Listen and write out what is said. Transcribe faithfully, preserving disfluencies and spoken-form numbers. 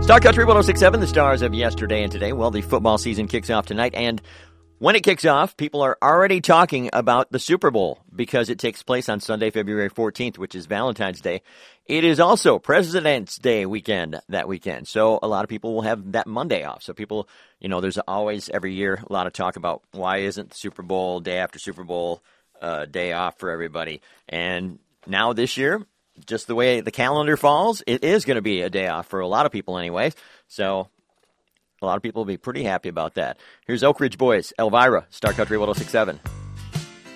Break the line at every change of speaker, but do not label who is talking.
Star Country one oh six point seven, the stars of yesterday and today. Well, the football season kicks off tonight, and when it kicks off, people are already talking about the Super Bowl because it takes place on Sunday, February fourteenth, which is Valentine's Day. It is also President's Day weekend that weekend, so a lot of people will have that Monday off. So people, you know, there's always every year a lot of talk about why isn't the Super Bowl, day after Super Bowl, uh, day off for everybody. And now this year, just the way the calendar falls, it is going to be a day off for a lot of people anyways. So a lot of people will be pretty happy about that. Here's Oak Ridge Boys, Elvira, Star Country one oh six point seven.